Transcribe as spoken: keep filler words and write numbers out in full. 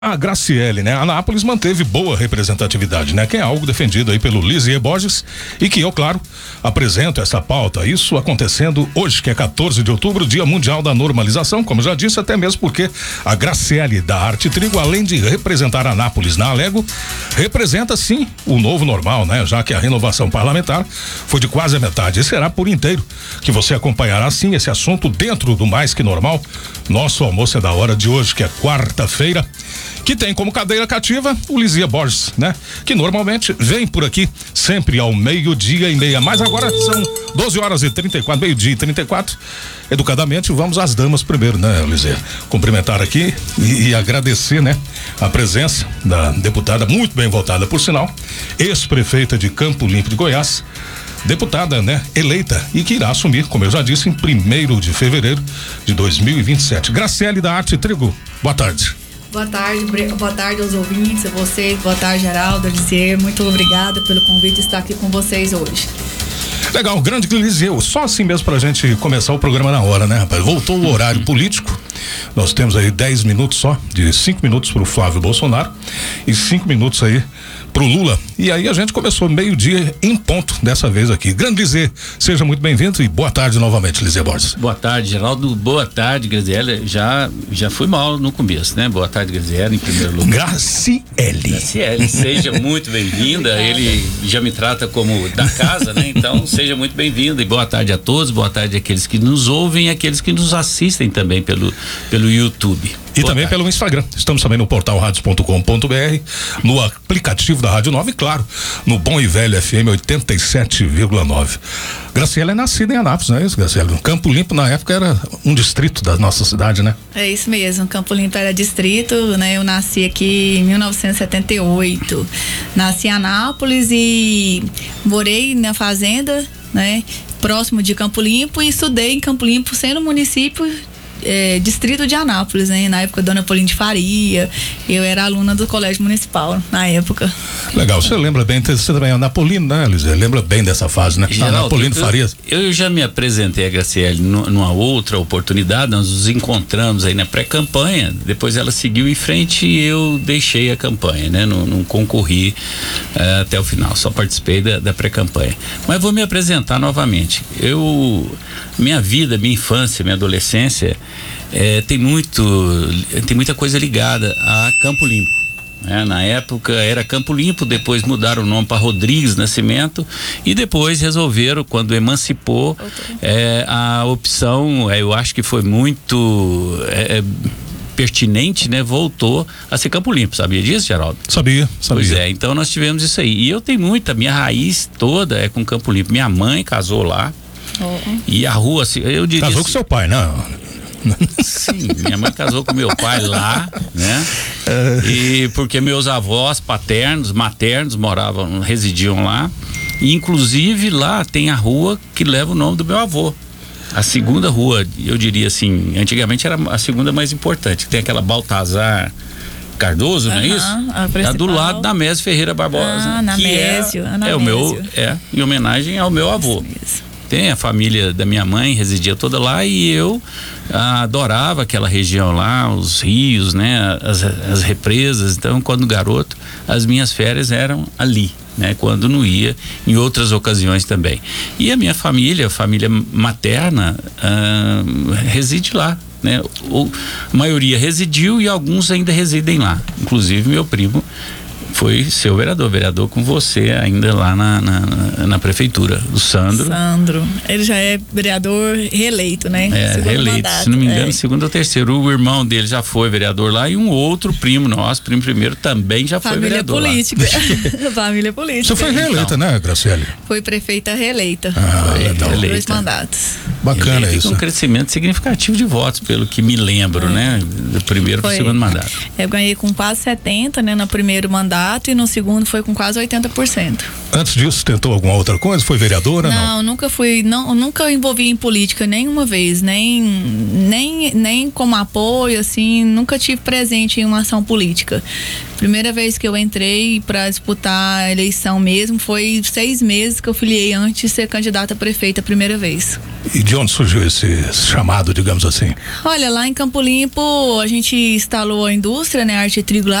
A Graciele, né? Anápolis manteve boa representatividade, né? Que é algo defendido aí pelo Lisier Borges e que eu, claro, apresento essa pauta. Isso acontecendo hoje, que é quatorze de outubro, Dia Mundial da Normalização, como já disse, até mesmo porque a Graciele da Arte Trigo, além de representar Anápolis na Alego, representa sim o novo normal, né? Já que a renovação parlamentar foi de quase a metade e será por inteiro que você acompanhará sim esse assunto dentro do Mais Que Normal. Nosso almoço é da hora de hoje, que é quarta-feira, que tem como cadeira cativa o Lisier Borges, né? Que normalmente vem por aqui sempre ao meio-dia e meia, mas agora são doze horas e trinta e quatro, meio-dia e trinta e quatro. Educadamente, vamos às damas primeiro, né, Lisier? Cumprimentar aqui e, e agradecer, né, a presença da deputada, muito bem votada, por sinal, ex-prefeita de Campo Limpo de Goiás, deputada, né, eleita e que irá assumir, como eu já disse, em primeiro de fevereiro de dois mil e vinte e sete. Graciele da Arte Trigo, boa tarde. Boa tarde, boa tarde aos ouvintes, a vocês, boa tarde, Geraldo, Lisier, muito obrigada pelo convite de estar aqui com vocês hoje. Legal, grande Lisier, só assim mesmo pra gente começar o programa na hora, né, rapaz? Voltou o horário político, nós temos aí dez minutos só, de cinco minutos pro Flávio Bolsonaro e cinco minutos aí pro Lula, e aí a gente começou meio-dia em ponto dessa vez aqui. Grande Lisier, seja muito bem-vindo e boa tarde novamente, Lisier Borges. Boa tarde, Geraldo, boa tarde, Graziele. Já, já fui mal no começo, né? Boa tarde, Graziele, em primeiro lugar. Graciele. Graciele, seja muito bem-vinda. Ele já me trata como da casa, né? Então, seja muito bem-vinda e boa tarde a todos, boa tarde àqueles que nos ouvem e àqueles que nos assistem também pelo, pelo YouTube. E boa também tarde. Pelo Instagram. Estamos também no portal radios ponto com ponto br, no aplicativo da Rádio nove e, claro, no Bom e Velho F M oitenta e sete vírgula nove. Graciele é nascida em Anápolis, não é isso, Graciele? Campo Limpo, na época, era um distrito da nossa cidade, né? É isso mesmo, Campo Limpo era distrito, né? Eu nasci aqui em mil novecentos e setenta e oito. Nasci em Anápolis e morei na fazenda, né? Próximo de Campo Limpo, e estudei em Campo Limpo, sendo município É, distrito de Anápolis, né? Na época, Dona Pauline de Faria, eu era aluna do Colégio Municipal, na época. Legal, você lembra bem, você também é Anapolino, né, Lisier? Lembra bem dessa fase, né? Anapolino Farias. Eu, eu já me apresentei a Graciele numa outra oportunidade, nós nos encontramos aí na pré-campanha, depois ela seguiu em frente e eu deixei a campanha, né? Não, não concorri uh, até o final, só participei da, da pré-campanha. Mas vou me apresentar novamente. Eu, minha vida, minha infância, minha adolescência, É, tem muito, tem muita coisa ligada a Campo Limpo, né? Na época era Campo Limpo, depois mudaram o nome para Rodrigues Nascimento e depois resolveram, quando emancipou, é, a opção, é, eu acho que foi muito é, pertinente, né? Voltou a ser Campo Limpo, sabia disso, Geraldo? Sabia, sabia. Pois é, então nós tivemos isso aí, e eu tenho muita, minha raiz toda é com Campo Limpo. Minha mãe casou lá, oh. E a rua, eu diria... Casou com seu pai, não? Sim, minha mãe casou com meu pai lá, né? E porque meus avós paternos, maternos moravam, residiam lá, e inclusive lá tem a rua que leva o nome do meu avô. A segunda rua, eu diria assim, antigamente era a segunda mais importante, que tem aquela Baltazar Cardoso, uhum, não é isso? Tá do lado da Mésio Ferreira Barbosa, ah, na que Mésio, é, é o meu, é em homenagem ao meu avô. Tem a família da minha mãe, residia toda lá, e eu ah, adorava aquela região lá, os rios, né, as, as represas. Então, quando garoto, as minhas férias eram ali, né, quando não ia, em outras ocasiões também. E a minha família, a família materna, ah, reside lá, né? O, a maioria residiu e alguns ainda residem lá, inclusive meu primo foi seu vereador, vereador com você ainda lá na, na, na prefeitura, o Sandro. Sandro, ele já é vereador reeleito, né? É, segundo reeleito, mandato, se não me engano, é. segundo ou terceiro. O irmão dele já foi vereador lá e um outro primo nosso, primo primeiro, também já foi Família vereador política. Família política. Você foi reeleita, então, né, Graciele? Foi prefeita reeleita. Ah, legal. Dois mandatos. Bacana eleita, isso. Com um crescimento significativo de votos, pelo que me lembro, é. né? Do primeiro para o segundo mandato. Eu ganhei com quase setenta, né? No primeiro mandato, e no segundo foi com quase oitenta por cento. Antes disso, tentou alguma outra coisa? Foi vereadora? Não, não? nunca fui, não, nunca envolvi em política nenhuma vez, nem, nem, nem como apoio, assim, nunca tive presente em uma ação política. Primeira vez que eu entrei para disputar a eleição mesmo, foi seis meses que eu filiei antes de ser candidata a prefeita a primeira vez. E de onde surgiu esse chamado, digamos assim? Olha, lá em Campo Limpo, a gente instalou a indústria, né, Arte e Trigo lá.